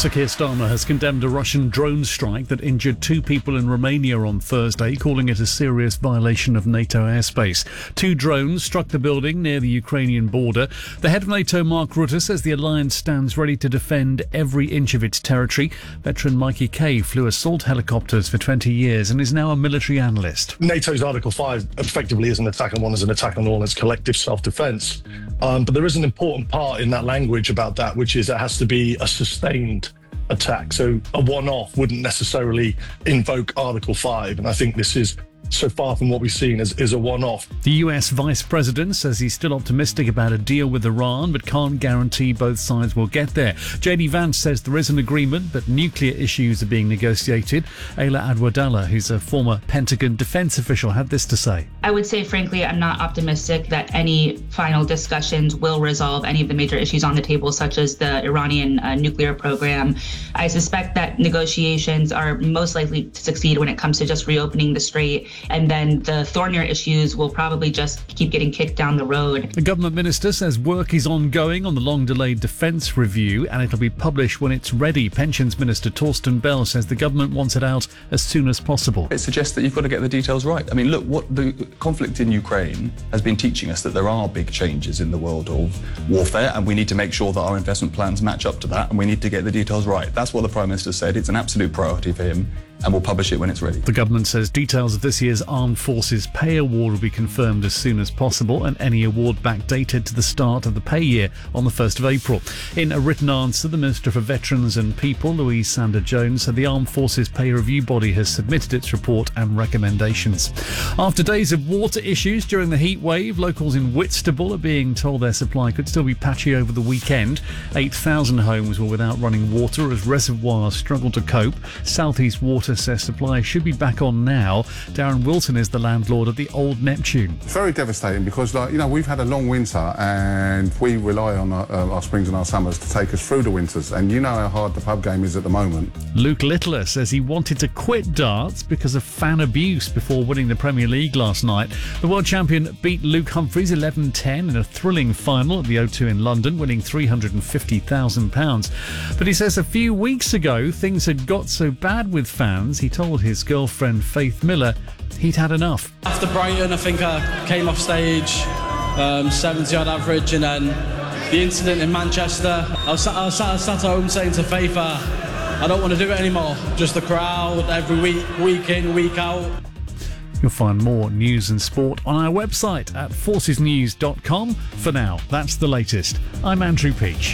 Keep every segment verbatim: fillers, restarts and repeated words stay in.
Sir Keir Starmer has condemned a Russian drone strike that injured two people in Romania on Thursday, calling it a serious violation of NATO airspace. Two drones struck the building near the Ukrainian border. The head of NATO, Mark Rutte, says the alliance stands ready to defend every inch of its territory. Veteran Mikey Kay flew assault helicopters for twenty years and is now a military analyst. NATO's Article five effectively is an attack on one as an attack on all, and it's collective self-defence. Um, but there is an important part in that language about that, which is it has to be a sustained attack. So a one-off wouldn't necessarily invoke Article five. And I think this is, so far from what we've seen, is, is a one-off. The U S Vice President says he's still optimistic about a deal with Iran, but can't guarantee both sides will get there. J D Vance says there is an agreement, but nuclear issues are being negotiated. Ayla Adwadallah, who's a former Pentagon defense official, had this to say. I would say, frankly, I'm not optimistic that any final discussions will resolve any of the major issues on the table, such as the Iranian uh, nuclear program. I suspect that negotiations are most likely to succeed when it comes to just reopening the strait. And then the thornier issues will probably just keep getting kicked down the road. The government minister says work is ongoing on the long-delayed defence review and it'll be published when it's ready. Pensions Minister Torsten Bell says the government wants it out as soon as possible. It suggests that you've got to get the details right. I mean, look, what the conflict in Ukraine has been teaching us that there are big changes in the world of warfare, and we need to make sure that our investment plans match up to that, and we need to get the details right. That's what the Prime Minister said. It's an absolute priority for him, and we'll publish it when it's ready. The government says details of this year's Armed Forces pay award will be confirmed as soon as possible, and any award backdated to the start of the pay year on the first of April. In a written answer, the Minister for Veterans and People, Louise Sander-Jones, said the Armed Forces Pay Review Body has submitted its report and recommendations. After days of water issues during the heat wave, locals in Whitstable are being told their supply could still be patchy over the weekend. eight thousand homes were without running water as reservoirs struggled to cope. South East Water says supply should be back on now. Darren Wilson is the landlord of the Old Neptune. Very devastating because, like, you know, we've had a long winter and we rely on our, uh, our springs and our summers to take us through the winters, and you know how hard the pub game is at the moment. Luke Littler says he wanted to quit darts because of fan abuse before winning the Premier League last night. The world champion beat Luke Humphries eleven ten in a thrilling final at the O two in London, winning three hundred fifty thousand pounds. But he says a few weeks ago things had got so bad with fans, he told his girlfriend Faith Miller he'd had enough. After Brighton, I think I came off stage, um, seventy odd average, and then the incident in Manchester, I was sat, I was sat, I was sat at home saying to Faith, uh, I don't want to do it anymore. Just the crowd, every week, week in, week out. You'll find more news and sport on our website at forces news dot com. For now, that's the latest. I'm Andrew Peach.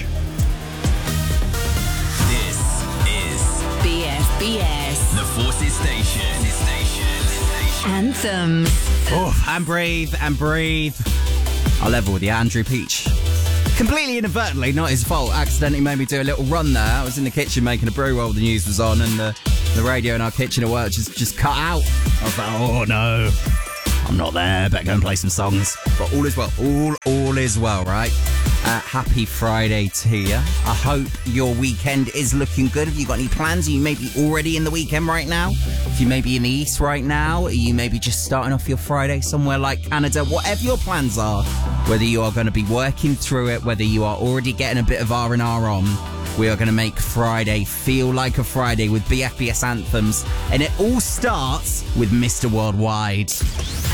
This is B F B S, the Forces Station. Anthems. Oh, and breathe, and breathe. I'll level with you, Andrew Peach. Completely inadvertently, not his fault, accidentally made me do a little run there. I was in the kitchen making a brew while the news was on, and the, the radio in our kitchen at work just, just cut out. I was like, oh no, I'm not there, better go and play some songs. But all is well, all, all is well, right? Uh, happy Friday to you. I hope your weekend is looking good. Have you got any plans? Are you maybe already in the weekend right now? If you may be in the east right now, are you maybe just starting off your Friday somewhere like Canada? Whatever your plans are, whether you are going to be working through it, whether you are already getting a bit of R and R on, we are going to make Friday feel like a Friday with B F B S anthems. And it all starts with Mister Worldwide.